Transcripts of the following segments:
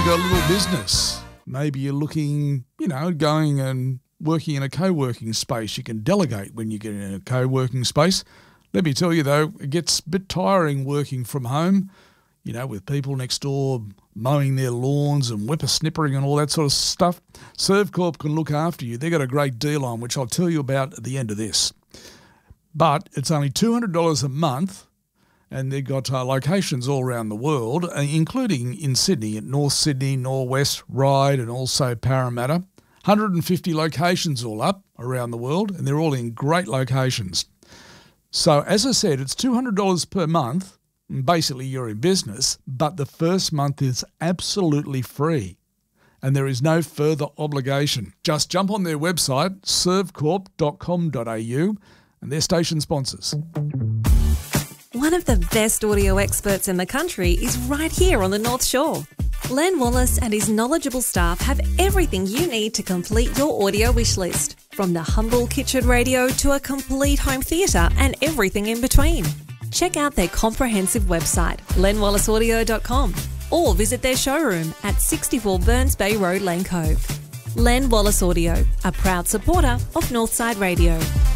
got a little business. Maybe you're looking, going and working in a co-working space. You can delegate when you get in a co-working space. Let me tell you, though, it gets a bit tiring working from home, with people next door mowing their lawns and whippersnippering and all that sort of stuff. Servcorp can look after you. They've got a great deal on, which I'll tell you about at the end of this. But it's only $200 a month, and they've got locations all around the world, including in Sydney, at North Sydney, Norwest, Ryde, and also Parramatta. 150 locations all up around the world, and they're all in great locations. So, as I said, it's $200 per month. Basically, you're in business, but the first month is absolutely free, and there is no further obligation. Just jump on their website, servcorp.com.au, and they're station sponsors. One of the best audio experts in the country is right here on the North Shore. Len Wallace and his knowledgeable staff have everything you need to complete your audio wish list, from the humble kitchen radio to a complete home theatre and everything in between. Check out their comprehensive website, lenwallaceaudio.com, or visit their showroom at 64 Burns Bay Road, Lane Cove. Len Wallace Audio, a proud supporter of Northside Radio.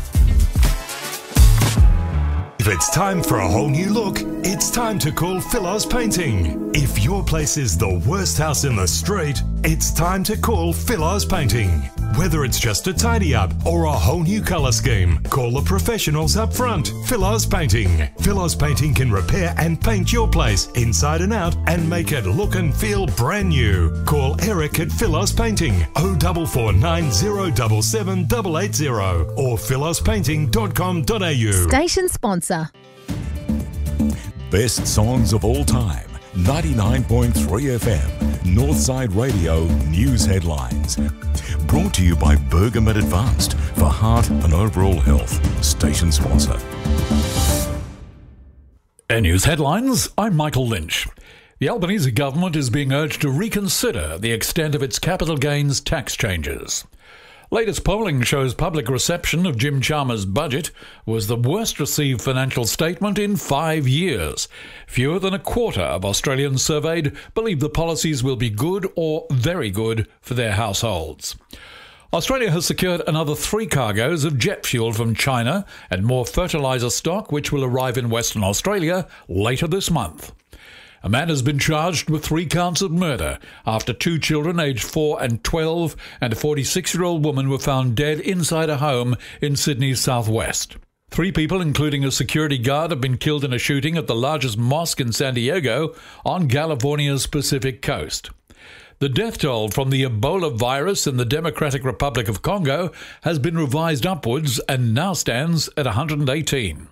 If it's time for a whole new look, it's time to call Philos Painting. If your place is the worst house in the street, it's time to call Philos Painting. Whether it's just a tidy up or a whole new colour scheme, call the professionals up front. Philos Painting. Philos Painting can repair and paint your place inside and out and make it look and feel brand new. Call Eric at Philos Painting 0449 077 880 or philospainting.com.au. Station sponsor. Best songs of all time. 99.3 FM. Northside Radio News Headlines. Brought to you by Bergamet Advanced for heart and overall health. Station sponsor. News Headlines, I'm Michael Lynch. The Albanese government is being urged to reconsider the extent of its capital gains tax changes. Latest polling shows public reception of Jim Chalmers' budget was the worst received financial statement in 5 years. Fewer than a quarter of Australians surveyed believe the policies will be good or very good for their households. Australia has secured another 3 cargoes of jet fuel from China and more fertiliser stock, which will arrive in Western Australia later this month. A man has been charged with 3 counts of murder after 2 children aged 4 and 12 and a 46-year-old woman were found dead inside a home in Sydney's southwest. 3 people, including a security guard, have been killed in a shooting at the largest mosque in San Diego on California's Pacific coast. The death toll from the Ebola virus in the Democratic Republic of Congo has been revised upwards and now stands at 118.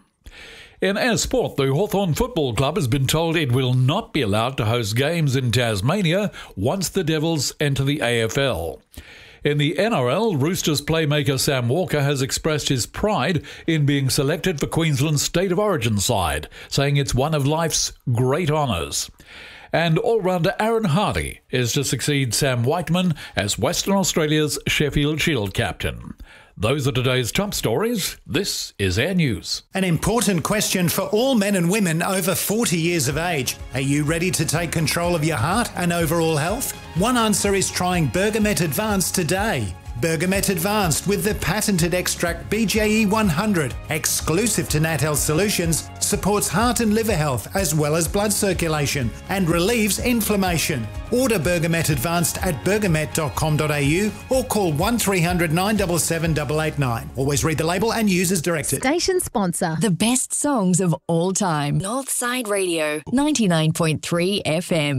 In Air Sport, the Hawthorn Football Club has been told it will not be allowed to host games in Tasmania once the Devils enter the AFL. In the NRL, Roosters playmaker Sam Walker has expressed his pride in being selected for Queensland's State of Origin side, saying it's one of life's great honours. And all-rounder Aaron Hardy is to succeed Sam Whiteman as Western Australia's Sheffield Shield captain. Those are today's top stories. This is Air News. An important question for all men and women over 40 years of age. Are you ready to take control of your heart and overall health? One answer is trying Bergamet Advanced today. Bergamet Advanced with the patented extract BJE 100, exclusive to Nat Health Solutions, supports heart and liver health as well as blood circulation and relieves inflammation. Order Bergamet Advanced at bergamet.com.au or call 1300 977 889. Always read the label and use as directed. Station sponsor. The best songs of all time. Northside Radio, 99.3 FM.